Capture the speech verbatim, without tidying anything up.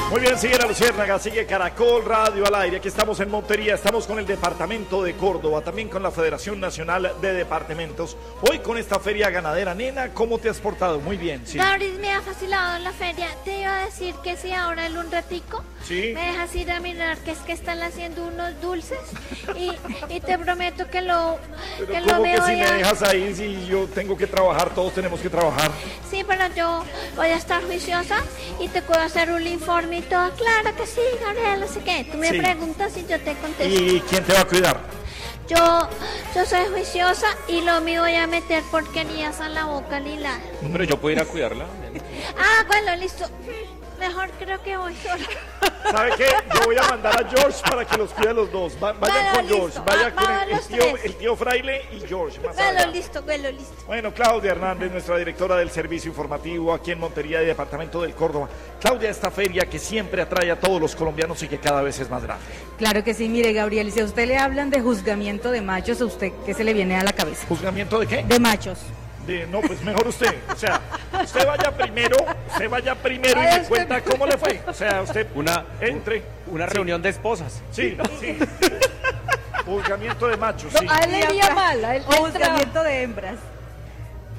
Muy bien, sigue La Luciérnaga, sigue Caracol Radio al aire. Aquí estamos en Montería, estamos con el Departamento de Córdoba, también con la Federación Nacional de Departamentos. Hoy con esta feria ganadera. Nena, ¿cómo te has portado? Muy bien, sí. Doris, me ha facilitado la feria. Te iba a decir que si ahora en un ratico ¿Sí? me dejas ir a mirar que es que están haciendo unos dulces y, y te prometo que lo Pero que ¿cómo lo que me si voy me a... dejas ahí, si yo tengo que trabajar, todos tenemos que trabajar? Sí, pero yo voy a estar juiciosa y te puedo hacer un informe y todo. Claro que sí, Gabriel, no sé qué. Tú me Sí. preguntas y yo te contesto. ¿Y quién te va a cuidar? Yo, yo soy juiciosa y lo mío voy a meter porquerías a la boca lila. Pero yo puedo ir a cuidarla. Ah, bueno, listo. Mejor creo que voy sola. ¿Sabe qué? Yo voy a mandar a George para que los cuide a los dos. Va- vayan Bueno, con listo. George, vaya Va- con vamos el, el los tío, tres. el tío Fraile y George. Más Bueno, adelante. listo, bueno, listo. Bueno, Claudia Hernández, nuestra directora del servicio informativo aquí en Montería y Departamento del Córdoba. Claudia, esta feria que siempre atrae a todos los colombianos y que cada vez es más grande. Claro que sí, mire, Gabriel, si a usted le hablan de juzgamiento de machos, ¿a usted qué se le viene a la cabeza? ¿Juzgamiento de qué? De machos. De, no, pues mejor usted. O sea, usted vaya primero, usted vaya primero y Ay, me es cuenta cómo le fue. O sea, usted Una, entre. una Sí. reunión de esposas. Sí, sí. Juzgamiento de machos, sí. A él le iría mal, a él O juzgamiento de hembras.